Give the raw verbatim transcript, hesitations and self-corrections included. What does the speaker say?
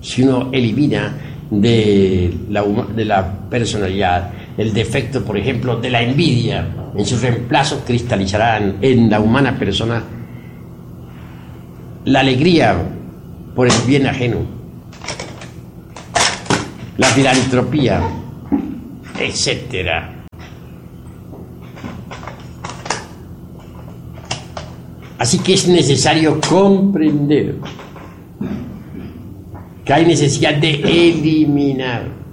si uno elimina de la, de la personalidad el defecto, por ejemplo, de la envidia, en su reemplazo cristalizarán en la humana persona la alegría por el bien ajeno, la filantropía, etcétera. Así que es necesario comprender que hay necesidad de eliminar